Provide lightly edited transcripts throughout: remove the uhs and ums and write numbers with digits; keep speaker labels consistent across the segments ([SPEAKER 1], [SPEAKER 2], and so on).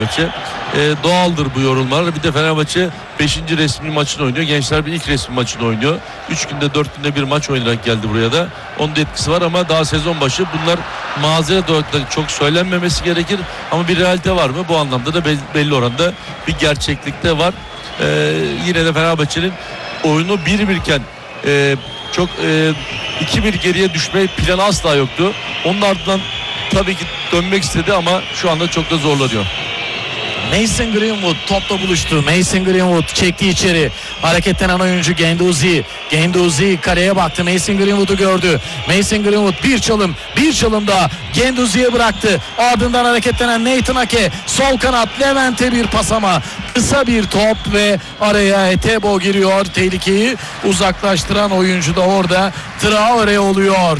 [SPEAKER 1] maçı. Doğaldır bu yorulmalar. Bir de Fenerbahçe 5. resmi maçını oynuyor. Gençler bir ilk resmi maçını oynuyor. 3 günde 4 günde bir maç oynayarak geldi buraya da. Onun da etkisi var ama daha sezon başı. Bunlar mazeret olarak da çok söylenmemesi gerekir. Ama bir realite var mı? Bu anlamda da belli oranda bir gerçeklik de var. Yine de Fenerbahçe'nin oyunu 1-1 iken çok 2-1 geriye düşme planı asla yoktu. Onun ardından tabii ki dönmek istedi ama şu anda çok da zorlanıyor.
[SPEAKER 2] Mason Greenwood topla buluştu. Mason Greenwood çekti içeri. Hareketlenen oyuncu Guendouzi. Guendouzi kaleye baktı. Mason Greenwood'u gördü. Mason Greenwood bir çalım daha Guendouzi'ye bıraktı. Ardından hareketlenen Nathan Ake. Sol kanat Levent'e bir pas ama kısa bir top ve araya Etebo giriyor. Tehlikeyi uzaklaştıran oyuncu da orada Traore oluyor.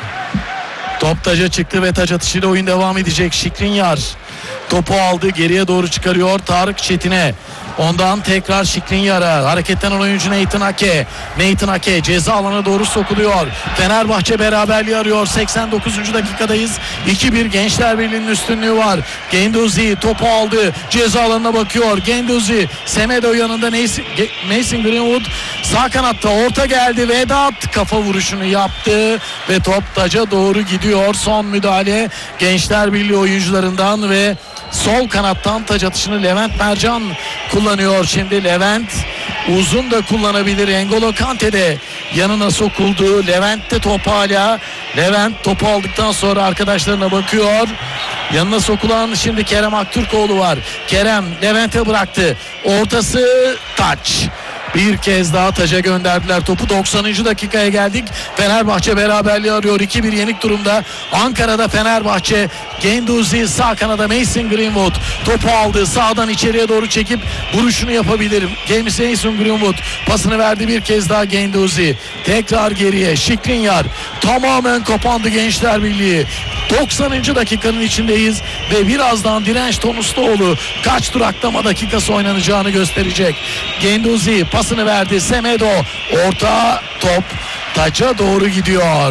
[SPEAKER 2] Top taca çıktı ve taç atışıyla oyun devam edecek. Skriniar topu aldı, geriye doğru çıkarıyor Tarık Çetin'e. Ondan tekrar Skriniar'a. Hareketlenen oyuncu Nathan Ake. Nathan Ake ceza alanına doğru sokuluyor. Fenerbahçe beraberliği arıyor. 89. dakikadayız. 2-1 Gençler Birliği'nin üstünlüğü var. Guendouzi topu aldı. Ceza alanına bakıyor. Guendouzi. Semedo yanında Mason Greenwood sağ kanatta orta geldi. Vedat kafa vuruşunu yaptı ve top taca doğru gidiyor. Son müdahale Gençler Birliği oyuncularından ve sol kanattan taç atışını Levent Mercan kullanıyor. Şimdi Levent uzun da kullanabilir. N'Golo Kante de yanına sokuldu. Levent'te top hala. Levent topu aldıktan sonra arkadaşlarına bakıyor. Yanına sokulan şimdi Kerem Aktürkoğlu var. Kerem Levent'e bıraktı. Ortası taç. Bir kez daha taca gönderdiler topu. 90. dakikaya geldik. Fenerbahçe beraberliği arıyor. 2-1 yenik durumda. Ankara'da Fenerbahçe. Guendouzi sağ kanada Mason Greenwood topu aldı. Sağdan içeriye doğru çekip vuruşunu yapabilir. Mason Greenwood pasını verdi bir kez daha Guendouzi. Tekrar geriye. Skriniar tamamen kapandı Gençler Birliği. 90. dakikanın içindeyiz ve birazdan Direnç Tonustoğlu kaç duraklama dakikası oynanacağını gösterecek. Guendouzi pasını verdi. Semedo orta top taca doğru gidiyor.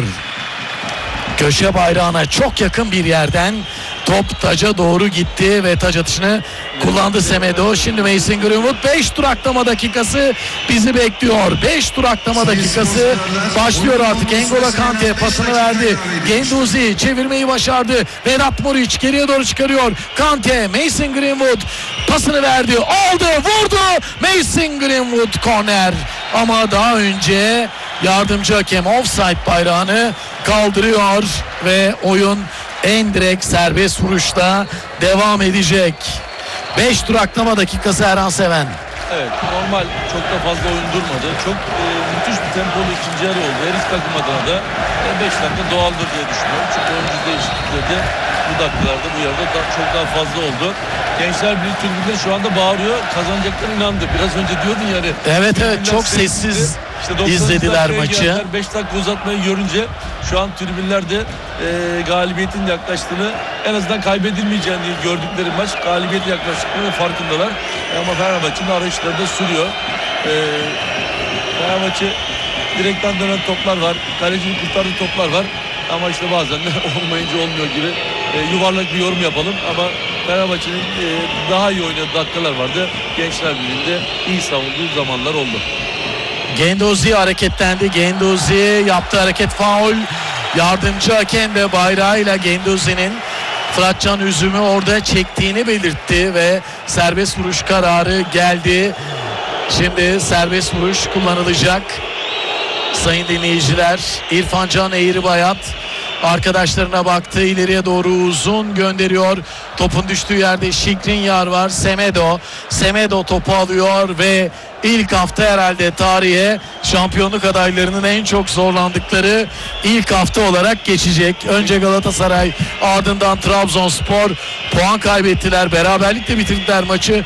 [SPEAKER 2] Köşe bayrağına çok yakın bir yerden top taca doğru gitti ve taç atışını kullandı Semedo. Şimdi Mason Greenwood 5 duraklama dakikası bizi bekliyor. 5 duraklama dakikası başlıyor artık. N'Golo Kante pasını verdi. Guendouzi çevirmeyi başardı. Vedat Muriç geriye doğru çıkarıyor. Kante, Mason Greenwood pasını verdi. Aldı, vurdu. Mason Greenwood korner. Ama daha önce yardımcı hakem offside bayrağını kaldırıyor ve oyun en direkt serbest vuruşla devam edecek. 5 duraklama dakikası Erhan Seven.
[SPEAKER 1] Evet, normal çok da fazla oyun durmadı. Çok müthiş bir tempolu ikinci yarı oldu. Her iki takım adına da 5 dakika doğaldır diye düşünüyorum. Çünkü oyuncu değişiklikleri de bu dakikalarda bu yarıda çok daha fazla oldu. Gençler Birliği tribünde şu anda bağırıyor. Kazanacaklarına inandı. Biraz önce diyordun yani.
[SPEAKER 2] Evet çok sessiz izlediler maçı.
[SPEAKER 1] 5 dakika uzatmayı görünce şu an tribünlerde galibiyetin yaklaştığını, en azından kaybedilmeyeceğini gördükleri maç, galibiyetin yaklaştıklarını farkındalar. Ama Fenerbahçe'nin arayışları da sürüyor. Fenerbahçe direkten dönen toplar var. Kalecinin kurtardığı toplar var. Ama işte bazen de olmayınca olmuyor gibi. Yuvarlak bir yorum yapalım ama Fenerbahçe'nin daha iyi oynadığı dakikalar vardı. Gençler Birliği'nde iyi savunduğu zamanlar oldu.
[SPEAKER 2] Guendouzi hareketlendi. Guendouzi yaptığı hareket faul. Yardımcı hakem de bayrağıyla Guendouzi'nin Fıratcan Üzüm'ü orada çektiğini belirtti ve serbest vuruş kararı geldi. Şimdi serbest vuruş kullanılacak. Sayın dinleyiciler, İrfan Can Eğribayat arkadaşlarına baktı, ileriye doğru uzun gönderiyor. Topun düştüğü yerde Skriniar var. Semedo topu alıyor ve ilk hafta herhalde tarihe şampiyonluk adaylarının en çok zorlandıkları ilk hafta olarak geçecek. Önce Galatasaray, ardından Trabzonspor puan kaybettiler. Beraberlikle bitirdiler maçı.